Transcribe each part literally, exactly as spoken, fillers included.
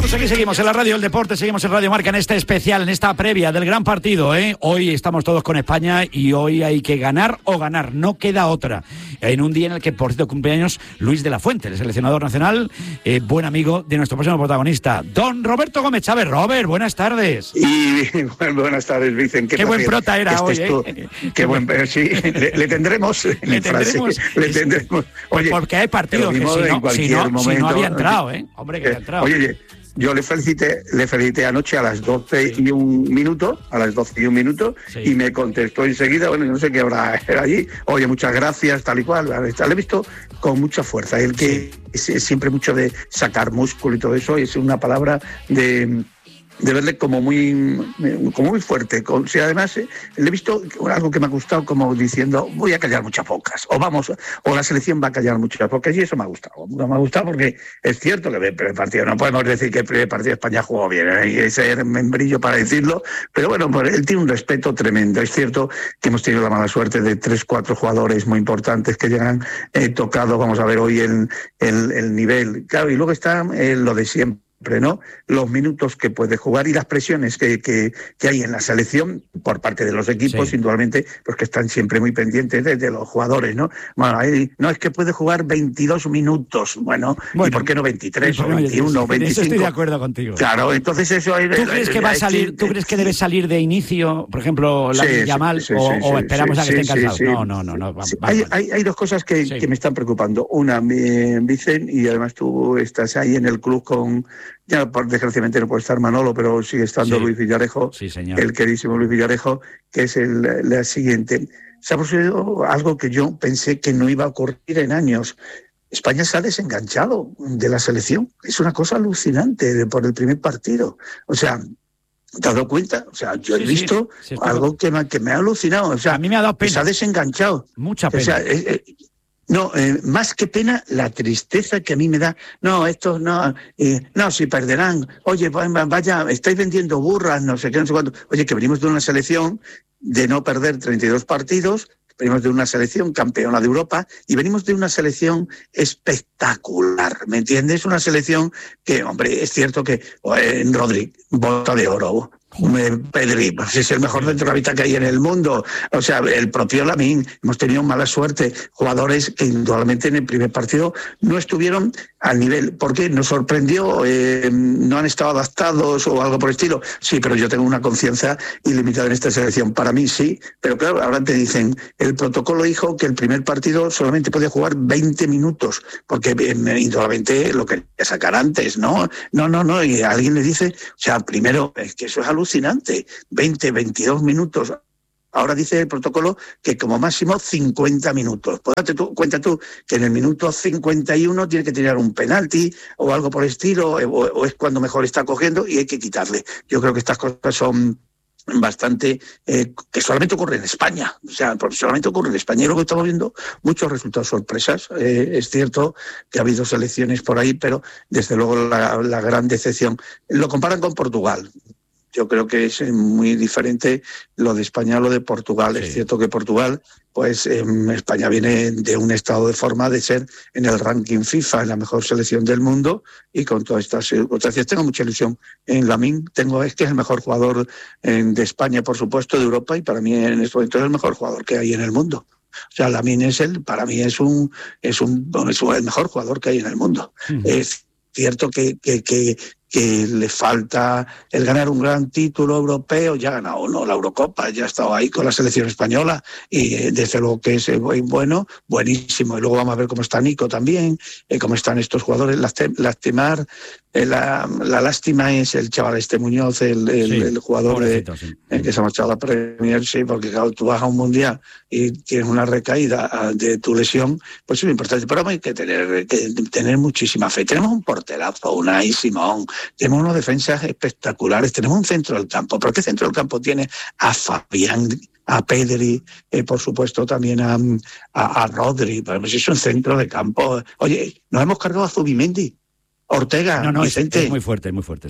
Pues aquí seguimos en la Radio del Deporte, seguimos en Radio Marca en este especial, en esta previa del gran partido, ¿eh? Hoy estamos todos con España y hoy hay que ganar o ganar, no queda otra. En un día en el que, por cierto, cumpleaños Luis de la Fuente, el seleccionador nacional, eh, buen amigo de nuestro próximo protagonista, don Roberto Gómez Chávez. Robert, buenas tardes. Y bueno, buenas tardes, Vicen. Qué, qué buen prota era hoy, ¿eh? Qué, qué buen, sí, le, le tendremos. Le tendremos. Frase, le tendremos. Oye, porque hay partidos que si no, si, no, momento, si no había entrado, ¿eh? Hombre, que había entrado. Oye, oye. Yo le felicité, le felicité anoche a las doce sí. y un minuto, a las doce y un minuto, sí. y me contestó enseguida, bueno, yo no sé qué habrá allí, oye, muchas gracias, tal y cual. Le he visto con mucha fuerza, el que sí. es siempre mucho de sacar músculo y todo eso, es una palabra de... de verle como muy como muy fuerte. O sea, además eh, le he visto algo que me ha gustado, como diciendo, voy a callar muchas bocas, o vamos, o la selección va a callar muchas bocas, y eso me ha gustado. Me ha gustado porque es cierto que el primer partido, no podemos decir que el primer partido de España jugó bien, hay que ser membrillo para decirlo, pero bueno, pues él tiene un respeto tremendo. Es cierto que hemos tenido la mala suerte de tres, cuatro jugadores muy importantes que llegan eh, tocados, vamos a ver hoy el, el, el nivel, claro, y luego está eh, lo de siempre, ¿no? Los minutos que puede jugar y las presiones que, que, que hay en la selección por parte de los equipos, sí. indudablemente, pues que están siempre muy pendientes de, de los jugadores, ¿no? Bueno, ahí, no es que puede jugar veintidós minutos, bueno, bueno ¿y por qué no veintitrés bueno, o veintiuno, o veinticinco? Eso estoy de acuerdo contigo. Claro, entonces eso... ¿Tú es, crees que va a salir, sí, ¿tú crees que debe salir de inicio, por ejemplo, la sí, Yamal, sí, sí, o, sí, o esperamos sí, a que sí, estén cansados? Sí, sí. No, no, no. no va, sí. va, hay, va. Hay, hay dos cosas que, sí. que me están preocupando. Una, mi, Vicen, y además tú estás ahí en el club con... Ya, por, desgraciadamente no puede estar Manolo, pero sigue estando sí. Luis Villarejo, sí, señor. el queridísimo Luis Villarejo, que es el, la siguiente. Se ha producido algo que yo pensé que no iba a ocurrir en años. España se ha desenganchado de la selección. Es una cosa alucinante de, por el primer partido. O sea... ¿te has dado cuenta? O sea, yo sí, he visto sí, sí, algo que me, que me ha alucinado. O sea, a mí me ha dado pena. Se ha desenganchado. Mucha pena. O sea, eh, eh, no, eh, más que pena, la tristeza que a mí me da. No, estos no, eh, no, si perderán. Oye, vaya, estáis vendiendo burras, no sé qué, no sé cuánto. Oye, que venimos de una selección de no perder treinta y dos partidos, venimos de una selección campeona de Europa y venimos de una selección espectacular, ¿me entiendes? Una selección que, hombre, es cierto que en eh, Rodri, bota de oro, Pedri, pues es el mejor centrocampista que hay en el mundo. O sea, el propio Lamine, hemos tenido mala suerte, jugadores que indudablemente en el primer partido no estuvieron al nivel. ¿Por qué? ¿Nos sorprendió? Eh, ¿No han estado adaptados o algo por el estilo? Sí, pero yo tengo una confianza ilimitada en esta selección. Para mí sí, pero claro, ahora te dicen, el protocolo dijo que el primer partido solamente podía jugar veinte minutos, porque eh, indudablemente lo quería sacar antes, ¿no? No, no, no, y alguien le dice, o sea, primero, es que eso es alucinante. alucinante, veinte, veintidós minutos. Ahora dice el protocolo que como máximo cincuenta minutos. Pues date tú, cuenta tú que en el minuto cincuenta y uno tiene que tirar un penalti o algo por el estilo, o, o es cuando mejor está cogiendo y hay que quitarle. Yo creo que estas cosas son bastante, eh, que solamente ocurre en España, o sea, porque solamente ocurre en España, y luego estamos viendo muchos resultados sorpresas. Eh, es cierto que ha habido selecciones por ahí, pero desde luego la, la gran decepción, lo comparan con Portugal. Yo creo que es muy diferente lo de España a lo de Portugal. Sí. Es cierto que Portugal, pues eh, España viene de un estado de forma de ser en el ranking FIFA, en la mejor selección del mundo, y con todas estas circunstancias tengo mucha ilusión en Lamine. Tengo, es que es el mejor jugador eh, de España, por supuesto, de Europa, y para mí en este momento es el mejor jugador que hay en el mundo. O sea, Lamine es el, para mí es un, es un, es el mejor jugador que hay en el mundo. Uh-huh. Es cierto que, que, que que le falta el ganar un gran título europeo, ya ha ganado no la Eurocopa, ya ha estado ahí con la selección española y eh, desde luego que es muy bueno, buenísimo. Y luego vamos a ver cómo está Nico también, eh, cómo están estos jugadores. Lastimar, eh, la, la lástima es el chaval este Muñoz, el, el, sí, el jugador de, sí. eh, que se ha marchado a la Premier, sí, porque claro, tú vas a un mundial y tienes una recaída de tu lesión, pues es importante. Pero hay que tener, que tener muchísima fe. Tenemos un porterazo, Unai Simón, tenemos unas defensas espectaculares, tenemos un centro del campo. ¿Pero qué centro del campo tiene? A Fabián, a Pedri, eh, por supuesto también a, a, a Rodri. Pues es un centro de campo. Oye, nos hemos cargado a Zubimendi, Ortega, no, no, Vicente. Es, es muy fuerte, muy fuerte, sí.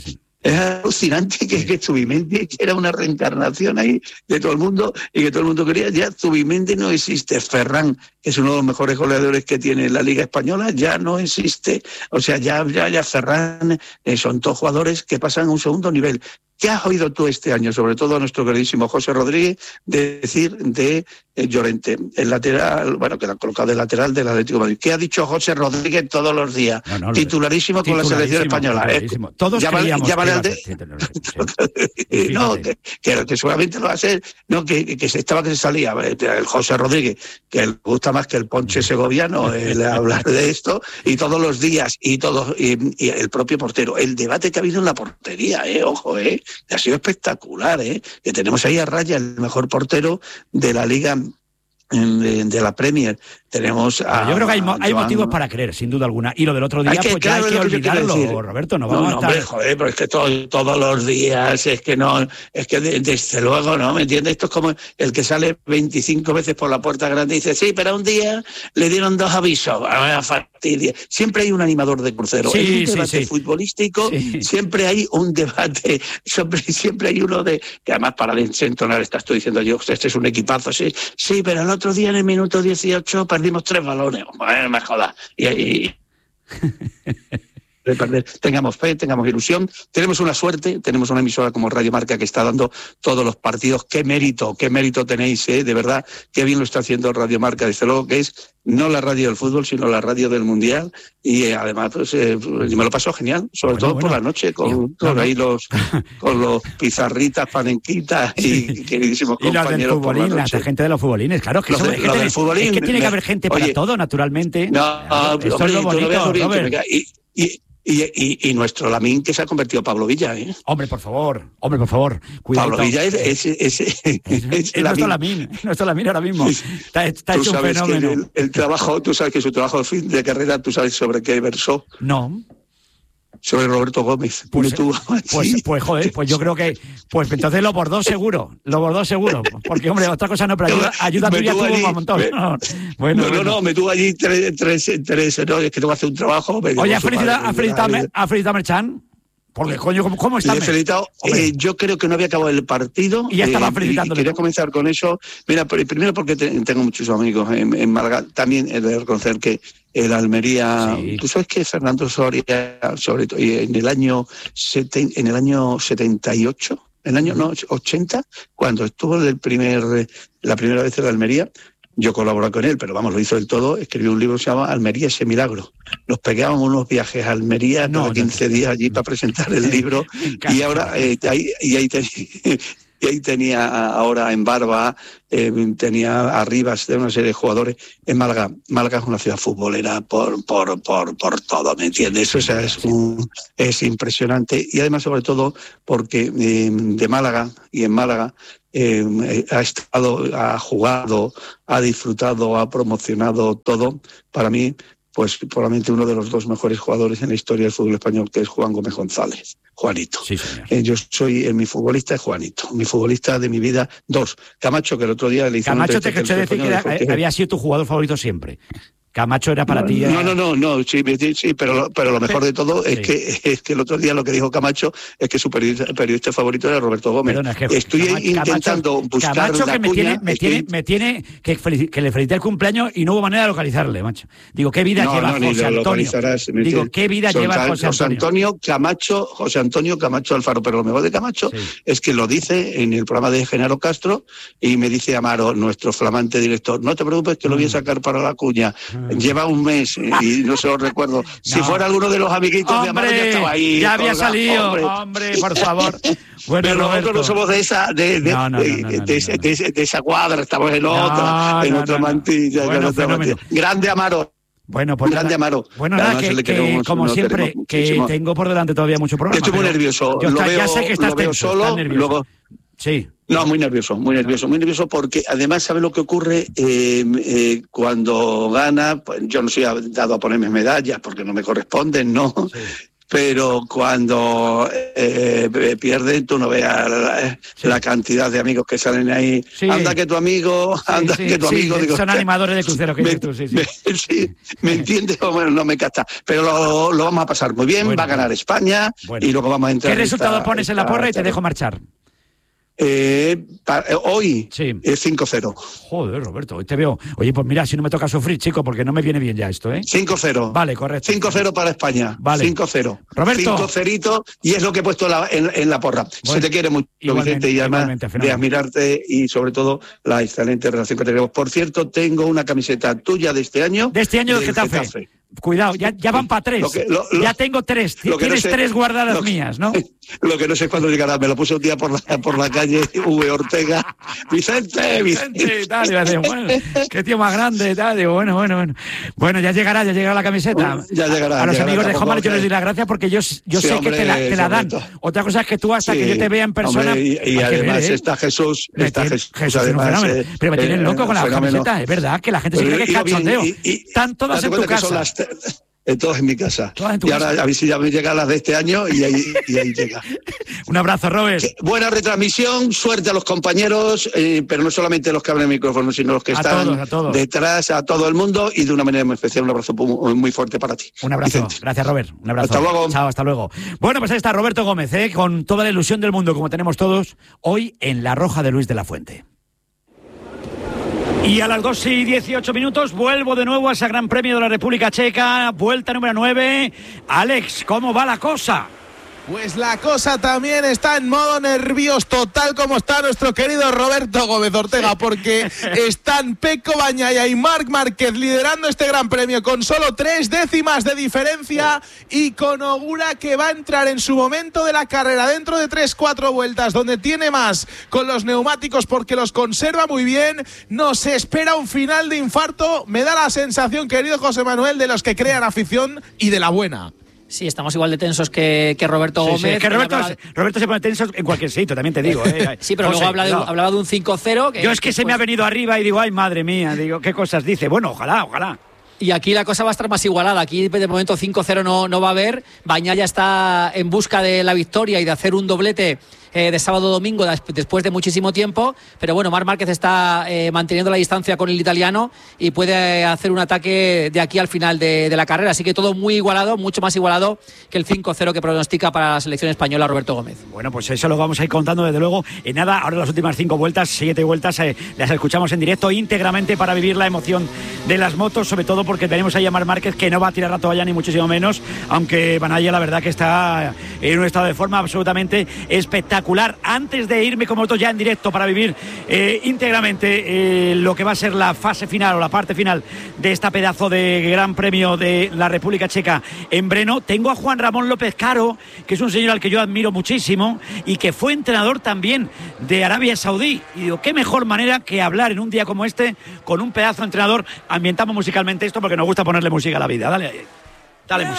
Es alucinante que, que Zubimendi era una reencarnación ahí de todo el mundo y que todo el mundo quería. Ya Zubimendi no existe. Ferran, que es uno de los mejores goleadores que tiene la Liga Española, ya no existe. O sea, ya, ya, ya Ferran eh, son todos jugadores que pasan a un segundo nivel. ¿Qué has oído tú este año, sobre todo a nuestro queridísimo José Rodríguez, de decir de eh, Llorente, el lateral, bueno, que lo ha colocado de lateral del Atlético de Madrid? ¿Qué ha dicho José Rodríguez todos los días? No, no, titularísimo, titularísimo con la selección española. Eh, Todos ya vale, ya vale de... sí, no, que, que, que seguramente lo va a ser, no, que, que se estaba que se salía el José Rodríguez, que le gusta más que el ponche segoviano el hablar de esto, y todos los días, y todos, y, y el propio portero. El debate que ha habido en la portería, eh, ojo, eh. Ha sido espectacular, ¿eh? Que tenemos ahí a raya el mejor portero de la Liga, de, de la Premier. Tenemos a, yo creo que hay, hay motivos para creer, sin duda alguna. Y lo del otro día, hay que, pues ya hay que olvidarlo, Roberto. No, vamos no, no a estar... hombre, joder, pero es que todo, todos los días, es que no, es que de, desde luego, ¿no? ¿Me entiendes? Esto es como el que sale veinticinco veces por la puerta grande y dice, sí, pero un día le dieron dos avisos. A fastidia. Siempre hay un animador de crucero. Sí, en un debate sí, sí. futbolístico, sí. siempre hay un debate, siempre, siempre hay uno de, que además para desentonar estás tú diciendo, yo, este es un equipazo, sí, sí, pero el otro día en el minuto dieciocho perdimos tres balones. Bueno, me jodas. Y, y, de perder. Tengamos fe, tengamos ilusión. Tenemos una suerte, tenemos una emisora como Radio Marca que está dando todos los partidos. Qué mérito, qué mérito tenéis, ¿eh? De verdad, qué bien lo está haciendo Radio Marca. Desde luego que es no la radio del fútbol, sino la radio del Mundial. Y eh, además, pues, eh, me lo paso genial, sobre bueno, todo bueno. por la noche, con, con no, ahí los, con los pizarritas, panenquitas y queridísimos y compañeros. Y los del futbolín, la gente de los futbolines, claro. Que, los de, es, los que, del futbolín, es que tiene me, que haber gente para oye, todo, naturalmente. No, claro, hombre, esto es lo bonito, bien, Robert. Y, y, Y, y, y nuestro Lamín que se ha convertido Pablo Villa, ¿eh? Hombre, por favor, hombre, por favor. Cuidado. Pablo Villa es, es, es, es, es, es, es nuestro Lamín, nuestro Lamín ahora mismo. Está, está hecho un fenómeno. El, el trabajo, tú sabes que su trabajo de fin de carrera, tú sabes sobre qué versó. No. Sobre Roberto Gómez. Pues, pues, pues, joder, pues yo creo que, pues entonces lo bordó seguro, lo bordó seguro, porque hombre, otra cosa no, pero ayuda, ayuda tuya tuvo allí, un montón. Me, no, bueno, no, bueno. no, no, me tuvo allí tres, tres, tres, no, es que tengo que hacer un trabajo. Oye, ¿ha felicitado, felicitado, felicitado a Merchan? Porque, coño, ¿cómo, cómo está? Le he felicitado. Eh, yo creo que no había acabado el partido. Y ya estaba eh, felicitándole. Quería comenzar con eso. Mira, primero porque te, tengo muchos amigos en, en Málaga. También he de reconocer que el Almería... Sí. Tú sabes que Fernando Soria, sobre todo en el año, seten, en el año setenta y ocho, en el año no, ochenta, cuando estuvo el primer, la primera vez en la Almería, yo colaboré con él, pero vamos, lo hizo él todo. Escribió un libro que se llama Almería ese milagro. Nos pegábamos unos viajes a Almería no, cada quince no, días allí para presentar el libro. y ahora, eh, ahí, y, ahí ten, y ahí tenía ahora en Barba, eh, tenía arriba de una serie de jugadores. En Málaga, Málaga es una ciudad futbolera por, por, por, por todo, ¿me entiendes? O sea, es, un, es impresionante. Y además, sobre todo, porque eh, de Málaga y en Málaga, Eh, ha estado, ha jugado, ha disfrutado, ha promocionado todo. Para mí, pues probablemente uno de los dos mejores jugadores en la historia del fútbol español, que es Juan Gómez González, Juanito. Sí, señor. Eh, yo soy, eh, mi futbolista es Juanito, mi futbolista de mi vida. Dos, Camacho, que el otro día le hizo... Camacho, te escuché decir que, era, que había sido tu jugador favorito siempre. Camacho era para no, ti. No, no, no, no, sí, sí, pero, pero lo mejor de todo es, sí. que, es que el otro día lo que dijo Camacho es que su periodista, periodista favorito era Roberto Gómez. Perdona, es que Estoy Camacho, intentando Camacho, buscar Camacho la que me cuña, tiene, me es tiene, que... me tiene que, felici- que le felicité el cumpleaños y no hubo manera de localizarle, macho. Digo, ¿qué vida no, lleva no, José Antonio? Digo, ¿qué vida José lleva José Antonio? José Antonio Camacho, José Antonio Camacho Alfaro, pero lo mejor de Camacho sí. es que lo dice en el programa de Genaro Castro y me dice Amaro, nuestro flamante director, no te preocupes que lo voy a sacar para la cuña. Lleva un mes y no se lo recuerdo. Si no. fuera alguno de los amiguitos hombre, de Amaro ya estaba ahí. Ya había colga, salido, hombre. hombre, por favor. Bueno, pero nosotros no somos de esa, de, de, no, no, no, de, no, no, de, no, no. De, de, de esa cuadra, estamos en otra, en otra mantilla. Bueno, en otra mantilla. Grande Amaro. Bueno, pues grande Amaro. Bueno, nada, que, que como siempre, que tengo por delante todavía mucho programa. Estoy muy nervioso. Yo lo está, veo, ya sé que estás lo veo tenso, solo, estás nervioso. Luego... Sí. No, muy nervioso, muy nervioso, muy nervioso porque además ¿sabe lo que ocurre? Eh, eh, cuando gana, pues yo no soy dado a ponerme medallas porque no me corresponden, ¿no? Sí. pero cuando eh, pierden, tú no veas la, sí. la cantidad de amigos que salen ahí. Sí. Anda que tu amigo, anda sí, sí, que tu sí, amigo. Digo, son animadores de crucero que me, dices tú, sí, sí. Me, sí, ¿me entiendes? Bueno, no me capta. Pero lo, lo vamos a pasar muy bien, bueno, va a ganar España bueno. y luego vamos a entrar. ¿Qué resultado esta, pones esta, en la porra y te dejo marchar? Eh, para, eh, hoy sí. es cinco cero. Joder, Roberto, hoy te veo. Oye, pues mira, si no me toca sufrir, chico, porque no me viene bien ya esto, ¿eh? cinco cero. Vale, correcto. cinco cero para España. Vale. cinco cero. Roberto. cinco cero y es lo que he puesto la, en, en la porra. Bueno, se te quiere mucho, Vicente, y además de admirarte y sobre todo la excelente relación que tenemos. Por cierto, tengo una camiseta tuya de este año. De este año del Getafe. Getafe. Cuidado, ya, ya van para tres. Lo que, lo, lo, ya tengo tres. Tienes no sé, tres guardadas que, mías, ¿no? Lo que no sé cuándo llegará. Me lo puse un día por la, por la calle V. Ortega. Vicente, Vicente. Vicente tal, digo, bueno, qué tío más grande. Tal, digo, bueno, bueno, bueno. Bueno, ya llegará, ya llegará la camiseta. Bueno, ya llegará. A los llegará, amigos de Jomar yo les doy las gracias porque yo, yo sí, sé hombre, que te la, te la dan. Otra cosa es que tú hasta sí, que yo te vea en persona. Hombre, y y además ver, ¿eh? está Jesús. Está tiene, Jesús, Jesús además, un eh, Pero me tienen eh, loco con la fenómeno. camiseta. Es verdad que la gente se cree que es cachondeo. Están todas en tu casa. Eh, todos en mi casa. En y ahora casa. a ver si ya me llega las de este año y ahí, y ahí llega. Un abrazo, Robert. Que, buena retransmisión, suerte a los compañeros, eh, pero no solamente los que abren el micrófono, sino los que a están todos, a todos. detrás, a todo el mundo y de una manera muy especial. Un abrazo muy, muy fuerte para ti. Un abrazo. Vicente. Gracias, Robert. Un abrazo. Hasta luego. Chao, hasta luego. Bueno, pues ahí está Roberto Gómez, ¿eh? Con toda la ilusión del mundo, como tenemos todos, hoy en La Roja de Luis de la Fuente. Y a las dos y dieciocho minutos vuelvo de nuevo a ese Gran Premio de la República Checa, vuelta número nueve. Alex, ¿cómo va la cosa? Pues la cosa también está en modo nervios total, como está nuestro querido Roberto Gómez Ortega, porque están Pecco Bagnaia y Marc Márquez liderando este Gran Premio con solo tres décimas de diferencia y con Ogura que va a entrar en su momento de la carrera dentro de tres cuatro vueltas, donde tiene más con los neumáticos porque los conserva muy bien. Nos espera un final de infarto, me da la sensación, querido José Manuel, de los que crean afición y de la buena. Sí, estamos igual de tensos que, que Roberto sí, Gómez. Sí, es que Roberto, hablaba... Roberto se pone tenso en cualquier sitio, también te digo. ¿eh? Sí, pero José, luego habla de, no. hablaba de un cinco cero. Yo es que, que se pues... me ha venido arriba y digo, ay, madre mía, digo, ¿qué cosas dice? Bueno, ojalá, ojalá. Y aquí la cosa va a estar más igualada. Aquí de momento cinco cero no, no va a haber. Bagnaia está en busca de la victoria y de hacer un doblete eh, de sábado-domingo después de muchísimo tiempo. Pero bueno, Marc Márquez está eh, manteniendo la distancia con el italiano y puede hacer un ataque de aquí al final de, de la carrera. Así que todo muy igualado, mucho más igualado que el cinco cero que pronostica para la selección española Roberto Gómez. Bueno, pues eso lo vamos a ir contando desde luego. En nada, ahora las últimas cinco vueltas, siete vueltas, eh, las escuchamos en directo íntegramente para vivir la emoción de las motos, sobre todo porque tenemos ahí a Marc Márquez, que no va a tirar la toalla ni muchísimo menos, aunque Bagnaia la verdad que está en un estado de forma absolutamente espectacular. Antes de irme con motos ya en directo para vivir eh, íntegramente eh, lo que va a ser la fase final o la parte final de esta pedazo de Gran Premio de la República Checa en Brno, tengo a Juan Ramón López Caro, que es un señor al que yo admiro muchísimo y que fue entrenador también de Arabia Saudí. Y digo, qué mejor manera que hablar en un día como este con un pedazo de entrenador. Ambientamos musicalmente esto porque nos gusta ponerle música a la vida. Dale, dale música.